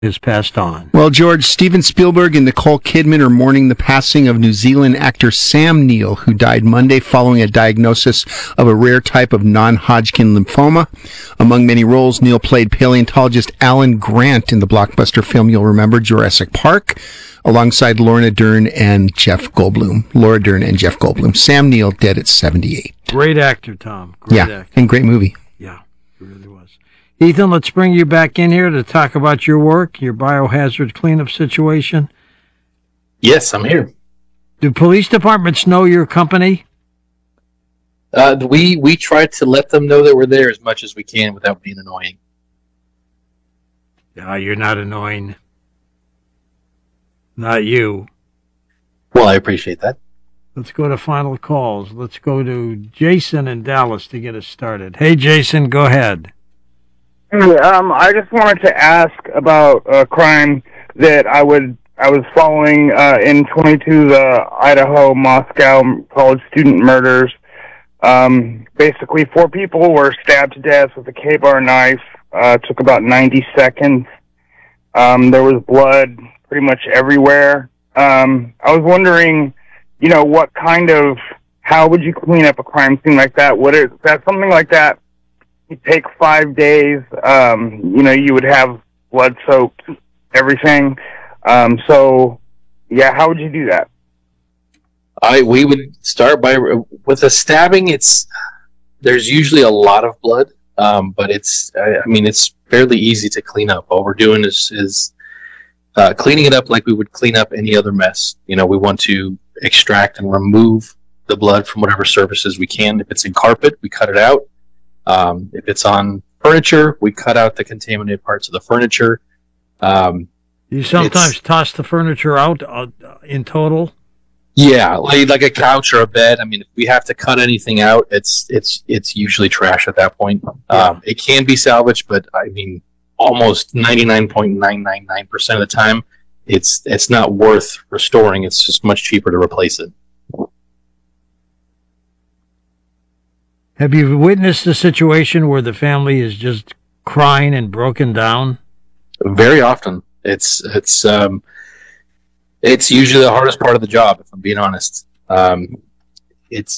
has passed on. Well, George, Steven Spielberg and Nicole Kidman are mourning the passing of New Zealand actor Sam Neill, who died Monday following a diagnosis of a rare type of non-Hodgkin lymphoma. Among many roles, Neill played paleontologist Alan Grant in the blockbuster film you'll remember, Jurassic Park, alongside Laura Dern and Jeff Goldblum. Sam Neill, dead at 78. Great actor, Tom. Great actor. And great movie. Yeah, it really was. Ethan, let's bring you back in here to talk about your work, your biohazard cleanup situation. Yes, I'm here. Do police departments know your company? We try to let them know that we're there as much as we can without being annoying. You're not annoying. Not you. Well, I appreciate that. Let's go to final calls. Let's go to Jason in Dallas to get us started. Hey, Jason, go ahead. I just wanted to ask about a crime that I was following in 22, the Idaho Moscow college student murders. Basically, 4 people were stabbed to death with a K-bar knife. Took about 90 seconds. There was blood pretty much everywhere. I was wondering, how would you clean up a crime scene like that? Is that something like that? You take 5 days, you would have blood soaked everything. How would you do that? We would start with a stabbing. There's usually a lot of blood, but it's fairly easy to clean up. All we're doing is cleaning it up like we would clean up any other mess. We want to extract and remove the blood from whatever surfaces we can. If it's in carpet, we cut it out. If it's on furniture, we cut out the contaminated parts of the furniture. You sometimes toss the furniture out in total? Yeah, like a couch or a bed. If we have to cut anything out, it's usually trash at that point. It can be salvaged, but almost 99.999% of the time, it's not worth restoring. It's just much cheaper to replace it. Have you witnessed a situation where the family is just crying and broken down? Very often. It's usually the hardest part of the job, if I'm being honest. It's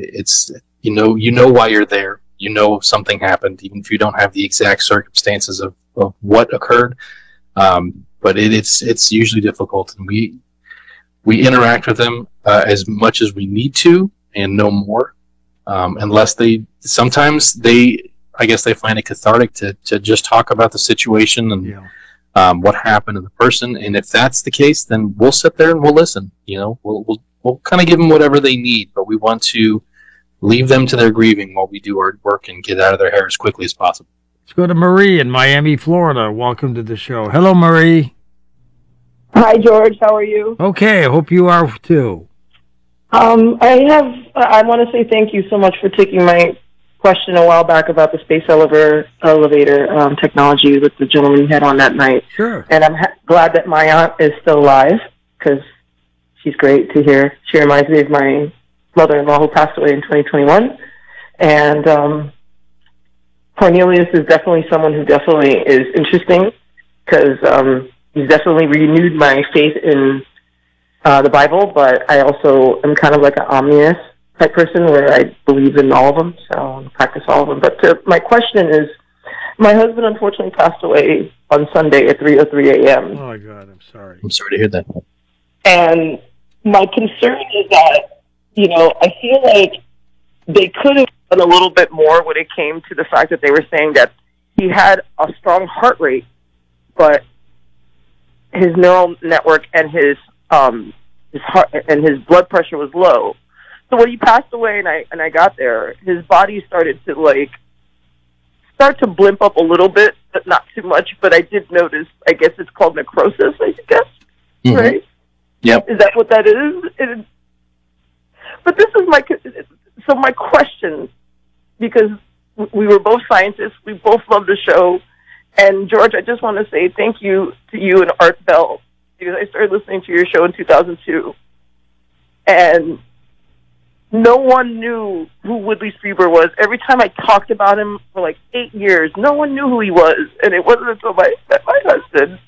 why you're there. Something happened, even if you don't have the exact circumstances of what occurred. But it's usually difficult, and we interact with them as much as we need to and no more. Unless sometimes they find it cathartic to just talk about the situation and what happened to the person. And if that's the case, then we'll sit there and we'll listen. We'll kind of give them whatever they need, but we want to leave them to their grieving while we do our work and get out of their hair as quickly as possible. Let's go to Marie in Miami, Florida. Welcome to the show. Hello, Marie. Hi, George. How are you? Okay. I hope you are too. I want to say thank you so much for taking my question a while back about the space elevator technology with the gentleman you had on that night. Sure. And I'm glad that my aunt is still alive, because she's great to hear. She reminds me of my mother-in-law who passed away in 2021. And Cornelius is definitely someone who definitely is interesting, because he's definitely renewed my faith in the Bible, but I also am kind of like an omniscient type person where I believe in all of them, so I practice all of them. But my question is, my husband unfortunately passed away on Sunday at 3:03 a.m. Oh, my God, I'm sorry. I'm sorry to hear that. And my concern is that, I feel like they could have done a little bit more when it came to the fact that they were saying that he had a strong heart rate, but his neural network and his heart and his blood pressure was low. So when he passed away and I got there, his body started to start to blimp up a little bit, but not too much. But I did notice, I guess it's called necrosis, I guess, right? Yep. Is that what that is? But this is my question, because we were both scientists, we both love the show, and George, I just want to say thank you to you and Art Bell, because I started listening to your show in 2002, and no one knew who Woodley Strieber was. Every time I talked about him for 8 years, no one knew who he was, and it wasn't until I met my husband